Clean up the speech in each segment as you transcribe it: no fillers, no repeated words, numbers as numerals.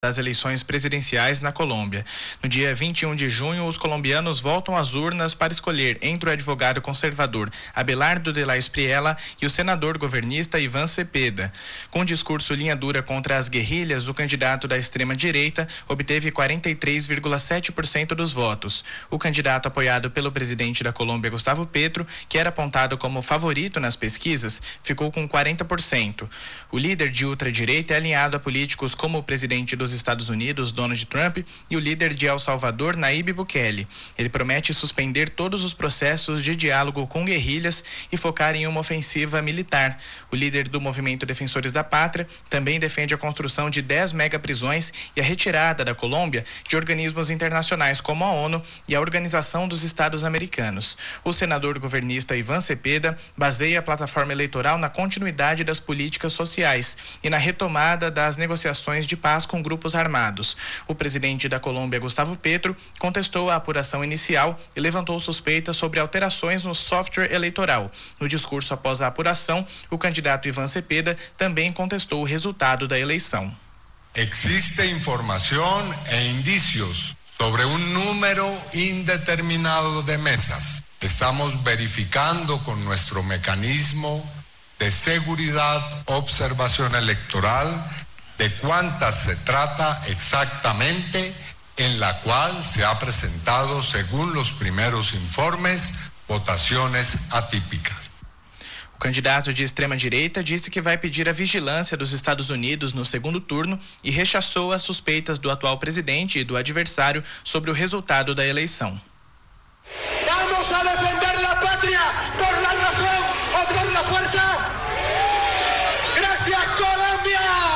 das eleições presidenciais na Colômbia. No dia 21 de junho, os colombianos voltam às urnas para escolher entre o advogado conservador Abelardo de la Espriella e o senador governista Iván Cepeda. Com discurso linha dura contra as guerrilhas, o candidato da extrema-direita obteve 43,7% dos votos. O candidato apoiado pelo presidente da Colômbia, Gustavo Petro, que era apontado como favorito nas pesquisas, ficou com 40%. O líder de ultradireita é alinhado a políticos como o presidente dos Estados Unidos, Donald Trump, e o líder de El Salvador, Nayib Bukele. Ele promete suspender todos os processos de diálogo com guerrilhas e focar em uma ofensiva militar. O líder do Movimento Defensores da Pátria também defende a construção de 10 megaprisões e a retirada da Colômbia de organismos internacionais como a ONU e a Organização dos Estados Americanos. O senador governista Iván Cepeda baseia a plataforma eleitoral na continuidade das políticas sociais e na retomada das negociações de paz com grupos armados. O presidente da Colômbia, Gustavo Petro, contestou a apuração inicial e levantou suspeitas sobre alterações no software eleitoral. No discurso após a apuração, o candidato Iván Cepeda também contestou o resultado da eleição. Existe información e indicios sobre un número indeterminado de mesas. Estamos verificando con nuestro mecanismo de seguridad, observación electoral, de cuántas se trata exactamente, en la cual se ha presentado, según los primeros informes, votaciones atípicas. O candidato de extrema-direita disse que vai pedir a vigilância dos Estados Unidos no segundo turno e rechaçou as suspeitas do atual presidente e do adversário sobre o resultado da eleição. Vamos a defender la patria por la razón o por la fuerza. Gracias, Colombia.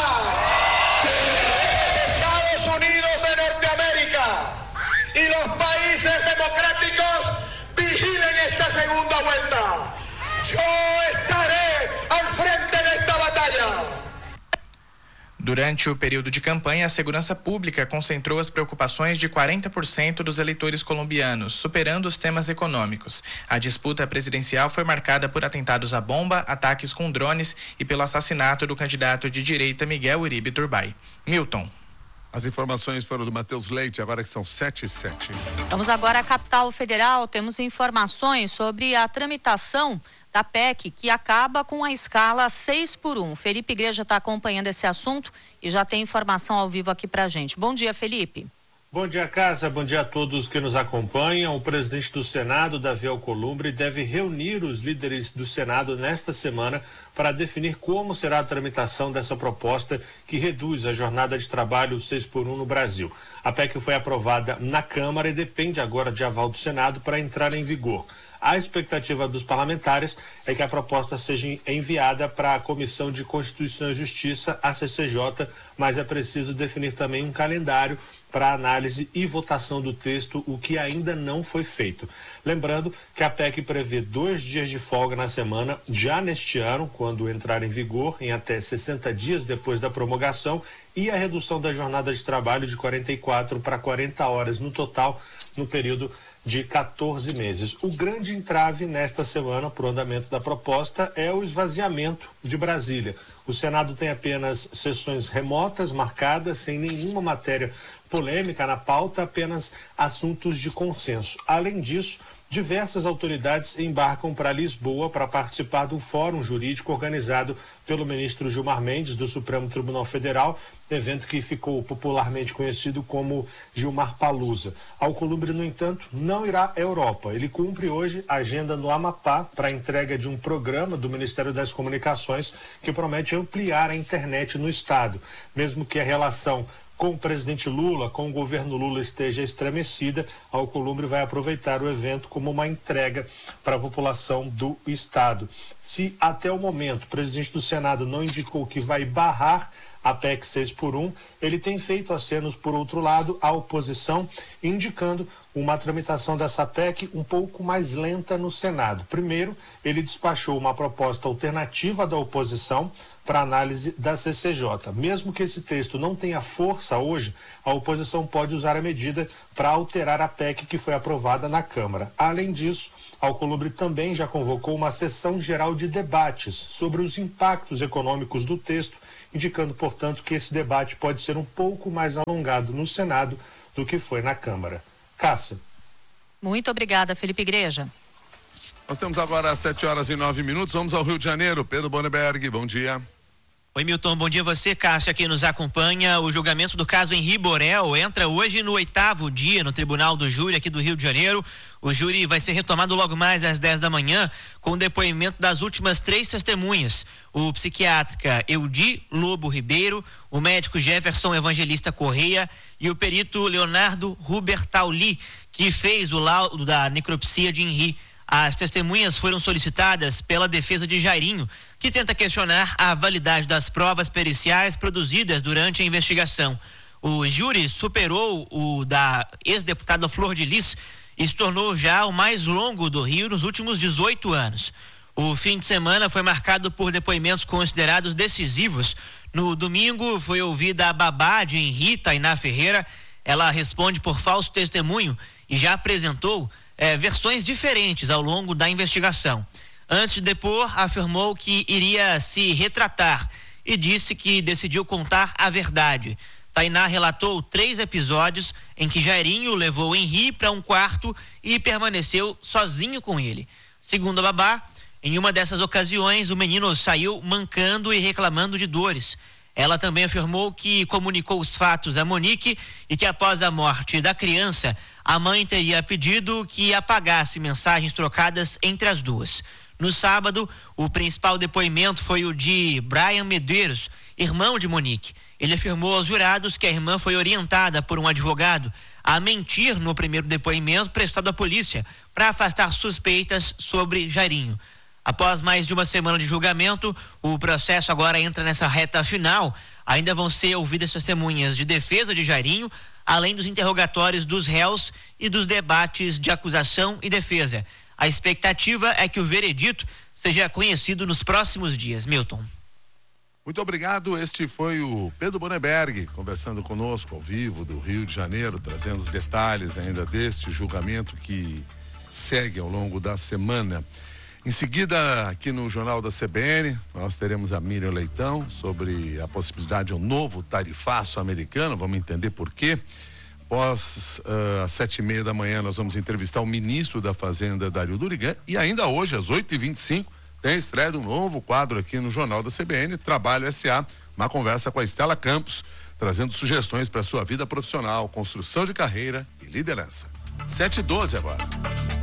Estados Unidos de Norteamérica y los países democráticos vigilen esta segunda vuelta. Yo estaré al frente de esta batalha. Durante o período de campanha, a segurança pública concentrou as preocupações de 40% dos eleitores colombianos, superando os temas econômicos. A disputa presidencial foi marcada por atentados à bomba, ataques com drones e pelo assassinato do candidato de direita Miguel Uribe Turbay. Milton. As informações foram do Matheus Leite, agora que são 7h07. Vamos agora à capital federal. Temos informações sobre a tramitação da PEC, que acaba com a escala 6x1. Felipe Igreja está acompanhando esse assunto e já tem informação ao vivo aqui pra gente. Bom dia, Felipe. Bom dia, Casa. Bom dia a todos que nos acompanham. O presidente do Senado, Davi Alcolumbre, deve reunir os líderes do Senado nesta semana para definir como será a tramitação dessa proposta que reduz a jornada de trabalho 6x1 no Brasil. A PEC foi aprovada na Câmara e depende agora de aval do Senado para entrar em vigor. A expectativa dos parlamentares é que a proposta seja enviada para a Comissão de Constituição e Justiça, a CCJ, mas é preciso definir também um calendário para análise e votação do texto, o que ainda não foi feito. Lembrando que a PEC prevê 2 dias de folga na semana, já neste ano, quando entrar em vigor, em até 60 dias depois da promulgação, e a redução da jornada de trabalho de 44 para 40 horas no total, no período de 14 meses. O grande entrave nesta semana para o andamento da proposta é o esvaziamento de Brasília. O Senado tem apenas sessões remotas marcadas, sem nenhuma matéria polêmica na pauta, apenas assuntos de consenso. Além disso, diversas autoridades embarcam para Lisboa para participar do fórum jurídico organizado pelo ministro Gilmar Mendes, do Supremo Tribunal Federal, evento que ficou popularmente conhecido como Gilmar Palusa. Alcolumbre, no entanto, não irá à Europa. Ele cumpre hoje a agenda no Amapá para a entrega de um programa do Ministério das Comunicações que promete ampliar a internet no estado, mesmo que a relação com o presidente Lula, com o governo Lula esteja estremecida, Alcolumbre vai aproveitar o evento como uma entrega para a população do estado. Se até o momento o presidente do Senado não indicou que vai barrar a PEC 6x1, ele tem feito acenos, por outro lado, à oposição, indicando uma tramitação dessa PEC um pouco mais lenta no Senado. Primeiro, ele despachou uma proposta alternativa da oposição para análise da CCJ. Mesmo que esse texto não tenha força hoje, a oposição pode usar a medida para alterar a PEC que foi aprovada na Câmara. Além disso, Alcolumbre também já convocou uma sessão geral de debates sobre os impactos econômicos do texto, indicando, portanto, que esse debate pode ser ser um pouco mais alongado no Senado do que foi na Câmara. Cássia. Muito obrigada, Felipe Igreja. Nós temos agora 7h09. Vamos ao Rio de Janeiro. Pedro Boneberg, bom dia. Oi, Milton, bom dia a você, Cássia, que nos acompanha. O julgamento do caso Henri Borel entra hoje no 8º dia no Tribunal do Júri aqui do Rio de Janeiro. O júri vai ser retomado logo mais às 10 da manhã com o depoimento das últimas 3 testemunhas. O psiquiatra Eudi Lobo Ribeiro, o médico Jefferson Evangelista Correia e o perito Leonardo Rubertauli, que fez o laudo da necropsia de Henri. As testemunhas foram solicitadas pela defesa de Jairinho, que tenta questionar a validade das provas periciais produzidas durante a investigação. O júri superou o da ex-deputada Flor de Lis e se tornou já o mais longo do Rio nos últimos 18 anos. O fim de semana foi marcado por depoimentos considerados decisivos. No domingo foi ouvida a babá de Henri, Tainá Ferreira. Ela responde por falso testemunho e já apresentou versões diferentes ao longo da investigação. Antes de depor, afirmou que iria se retratar e disse que decidiu contar a verdade. Tainá relatou 3 episódios em que Jairinho levou Henri para um quarto e permaneceu sozinho com ele. Segundo a babá, em uma dessas ocasiões, o menino saiu mancando e reclamando de dores. Ela também afirmou que comunicou os fatos a Monique e que após a morte da criança, a mãe teria pedido que apagasse mensagens trocadas entre as duas. No sábado, o principal depoimento foi o de Brian Medeiros, irmão de Monique. Ele afirmou aos jurados que a irmã foi orientada por um advogado a mentir no primeiro depoimento prestado à polícia para afastar suspeitas sobre Jairinho. Após mais de uma semana de julgamento, o processo agora entra nessa reta final. Ainda vão ser ouvidas testemunhas de defesa de Jairinho, além dos interrogatórios dos réus e dos debates de acusação e defesa. A expectativa é que o veredito seja conhecido nos próximos dias. Milton. Muito obrigado. Este foi o Pedro Boneberg conversando conosco ao vivo do Rio de Janeiro, trazendo os detalhes ainda deste julgamento que segue ao longo da semana. Em seguida, aqui no Jornal da CBN, nós teremos a Miriam Leitão sobre a possibilidade de um novo tarifaço americano. Vamos entender por quê. Após às 7h30 da manhã, nós vamos entrevistar o ministro da Fazenda, Dario Durigan. E ainda hoje, às 8h25, tem estreia de um novo quadro aqui no Jornal da CBN, Trabalho SA, uma conversa com a Estela Campos, trazendo sugestões para a sua vida profissional, construção de carreira e liderança. 7h12 agora.